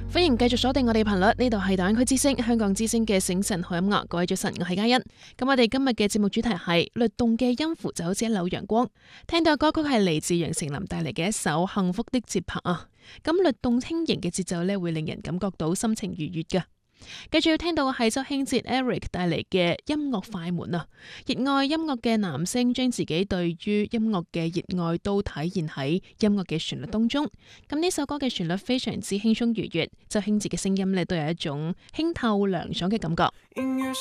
歡迎繼續鎖定我哋頻率，呢度係大灣區之聲香港之聲嘅醒晨好音樂。各位早晨，我係嘉欣。咁我哋今日嘅節目主題係律動嘅音符就好似一縷陽光。聽到嘅歌曲係嚟自楊丞琳帶嚟嘅一首《幸福的節拍》啊。咁律動輕盈嘅節奏呢，會令人感覺到心情愉悅㗎。繼續要聽到嘅係周興哲 Eric 帶嚟嘅音樂快門啊！熱愛音樂嘅男星將自己對於音樂嘅熱愛都體現喺音樂嘅旋律當中。咁呢首歌嘅旋律非常之輕鬆愉悅，周興哲嘅聲音呢都有一種清透涼爽嘅感覺。